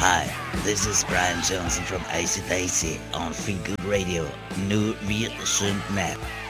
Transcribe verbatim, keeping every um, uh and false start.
Hi, this is Brian Johnson from A C D C on Feel Good Radio, New Vision Map.